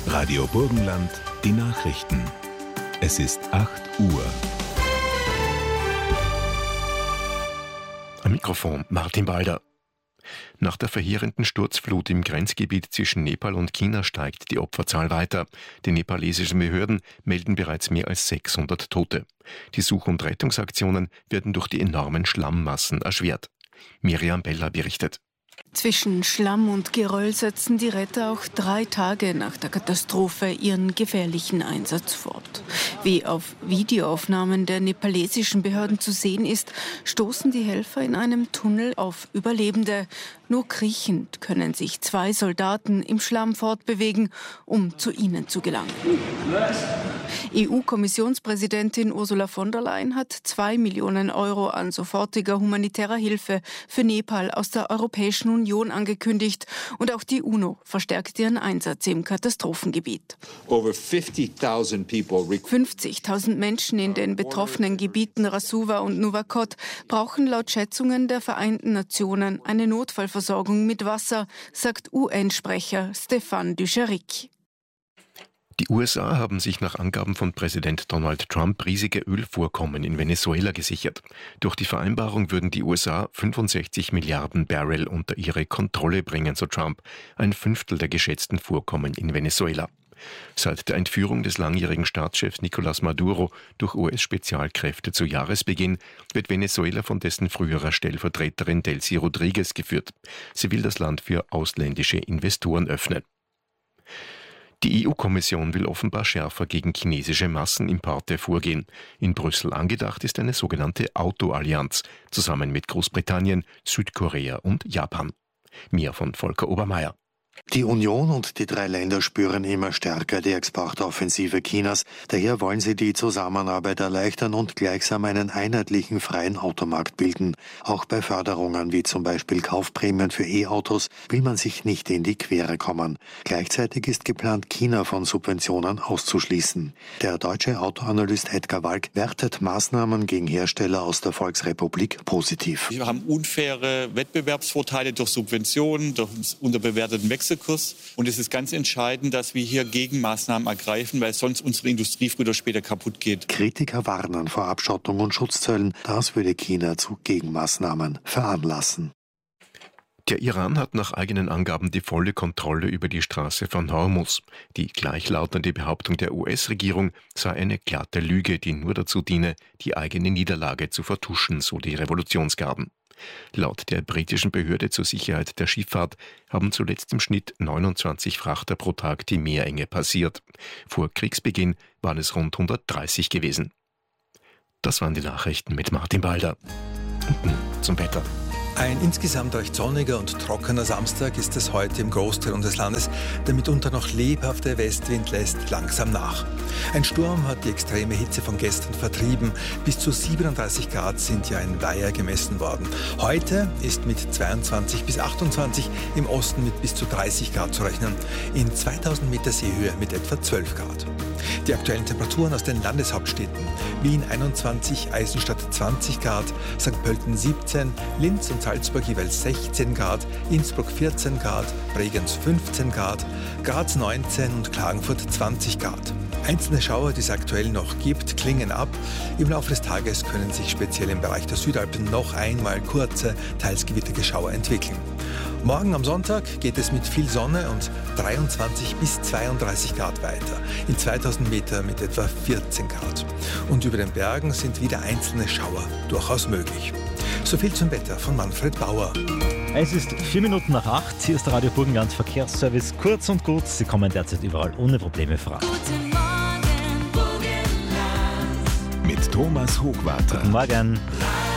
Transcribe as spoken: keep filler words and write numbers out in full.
Radio Burgenland, die Nachrichten. Es ist acht Uhr. Am Mikrofon Martin Balder. Nach der verheerenden Sturzflut im Grenzgebiet zwischen Nepal und China steigt die Opferzahl weiter. Die nepalesischen Behörden melden bereits mehr als sechshundert Tote. Die Such- und Rettungsaktionen werden durch die enormen Schlammmassen erschwert. Miriam Beller berichtet. Zwischen Schlamm und Geröll setzen die Retter auch drei Tage nach der Katastrophe ihren gefährlichen Einsatz fort. Wie auf Videoaufnahmen der nepalesischen Behörden zu sehen ist, stoßen die Helfer in einem Tunnel auf Überlebende. Nur kriechend können sich zwei Soldaten im Schlamm fortbewegen, um zu ihnen zu gelangen. E U-Kommissionspräsidentin Ursula von der Leyen hat zwei Millionen Euro an sofortiger humanitärer Hilfe für Nepal aus der Europäischen Union angekündigt. Und auch die UNO verstärkt ihren Einsatz im Katastrophengebiet. fünfzigtausend Menschen in den betroffenen Gebieten Rasuwa und Nuwakot brauchen laut Schätzungen der Vereinten Nationen eine Notfallversorgung mit Wasser, sagt U N-Sprecher Stéphane Dujarric. Die U S A haben sich nach Angaben von Präsident Donald Trump riesige Ölvorkommen in Venezuela gesichert. Durch die Vereinbarung würden die U S A fünfundsechzig Milliarden Barrel unter ihre Kontrolle bringen, so Trump, ein Fünftel der geschätzten Vorkommen in Venezuela. Seit der Entführung des langjährigen Staatschefs Nicolás Maduro durch U S-Spezialkräfte zu Jahresbeginn wird Venezuela von dessen früherer Stellvertreterin Delcy Rodriguez geführt. Sie will das Land für ausländische Investoren öffnen. Die E U-Kommission will offenbar schärfer gegen chinesische Massenimporte vorgehen. In Brüssel angedacht ist eine sogenannte Autoallianz, zusammen mit Großbritannien, Südkorea und Japan. Mehr von Volker Obermeier. Die Union und die drei Länder spüren immer stärker die Exportoffensive Chinas. Daher wollen sie die Zusammenarbeit erleichtern und gleichsam einen einheitlichen freien Automarkt bilden. Auch bei Förderungen wie zum Beispiel Kaufprämien für E-Autos will man sich nicht in die Quere kommen. Gleichzeitig ist geplant, China von Subventionen auszuschließen. Der deutsche Autoanalyst Edgar Walk wertet Maßnahmen gegen Hersteller aus der Volksrepublik positiv. Wir haben unfaire Wettbewerbsvorteile durch Subventionen, durch unterbewerteten Wechsel. Und es ist ganz entscheidend, dass wir hier Gegenmaßnahmen ergreifen, weil sonst unsere Industrie früher oder später kaputt geht. Kritiker warnen vor Abschottung und Schutzzöllen. Das würde China zu Gegenmaßnahmen veranlassen. Der Iran hat nach eigenen Angaben die volle Kontrolle über die Straße von Hormuz. Die gleichlautende Behauptung der U S-Regierung sei eine glatte Lüge, die nur dazu diene, die eigene Niederlage zu vertuschen, so die Revolutionsgarden. Laut der britischen Behörde zur Sicherheit der Schifffahrt haben zuletzt im Schnitt neunundzwanzig Frachter pro Tag die Meerenge passiert. Vor Kriegsbeginn waren es rund hundertdreißig gewesen. Das waren die Nachrichten mit Martin Balder. Und nun zum Wetter. Ein insgesamt recht sonniger und trockener Samstag ist es heute im Großteil unseres Landes. Der mitunter noch lebhafte Westwind lässt langsam nach. Ein Sturm hat die extreme Hitze von gestern vertrieben. Bis zu siebenunddreißig Grad sind ja in Weiher gemessen worden. Heute ist mit zweiundzwanzig bis achtundzwanzig, im Osten mit bis zu dreißig Grad zu rechnen. In zweitausend Meter Seehöhe mit etwa zwölf Grad. Die aktuellen Temperaturen aus den Landeshauptstädten: Wien einundzwanzig, Eisenstadt zwanzig Grad, Sankt Pölten siebzehn, Linz und Salzburg jeweils sechzehn Grad, Innsbruck vierzehn Grad, Bregenz fünfzehn Grad, Graz neunzehn und Klagenfurt zwanzig Grad. Einzelne Schauer, die es aktuell noch gibt, klingen ab. Im Laufe des Tages können sich speziell im Bereich der Südalpen noch einmal kurze, teils gewitterige Schauer entwickeln. Morgen am Sonntag geht es mit viel Sonne und dreiundzwanzig bis zweiunddreißig Grad weiter. In zweitausend Meter mit etwa vierzehn Grad. Und über den Bergen sind wieder einzelne Schauer durchaus möglich. So viel zum Wetter von Manfred Bauer. Es ist vier Minuten nach acht. Hier ist der Radio Burgenland Verkehrsservice. Kurz und gut, Sie kommen derzeit überall ohne Probleme voran. Guten Morgen, Burgenland. Mit Thomas Hochwarter. Guten Morgen.